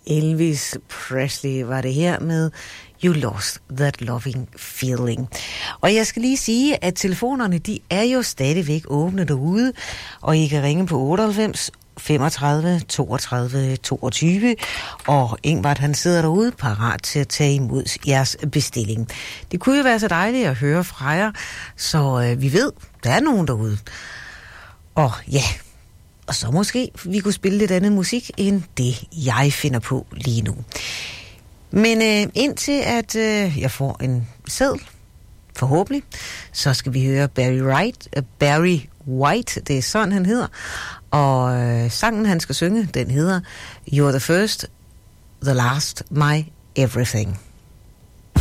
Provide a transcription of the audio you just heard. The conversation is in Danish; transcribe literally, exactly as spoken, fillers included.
Elvis Presley var det her med You Lost That Loving Feeling. Og jeg skal lige sige, at telefonerne, de er jo stadigvæk åbne derude, og I kan ringe på otteoghalvfems femogtredive toogtredive toogtyve, og Ingvard, han sidder derude parat til at tage imod jeres bestilling. Det kunne jo være så dejligt at høre fra jer, så øh, vi ved, der er nogen derude. Og ja, og så måske vi kunne spille lidt andet musik, end det jeg finder på lige nu. Men øh, indtil at øh, jeg får en seddel, forhåbentlig, så skal vi høre Barry White, uh, Barry White, det er sådan han hedder, og øh, sangen han skal synge, den hedder You're the First, the Last, My Everything.